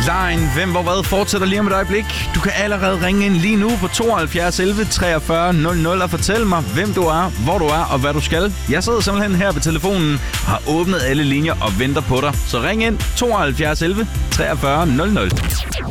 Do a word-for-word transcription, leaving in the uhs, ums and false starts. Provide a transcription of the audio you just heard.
Line, hvem hvor hvad fortsætter lige om et øjeblik. Du kan allerede ringe ind lige nu på tooghalvfjerds elleve treogfyrre nul nul og fortælle mig, hvem du er, hvor du er og hvad du skal. Jeg sidder simpelthen her ved telefonen og har åbnet alle linjer og venter på dig. Så ring ind tooghalvfjerds elleve treogfyrre nul nul.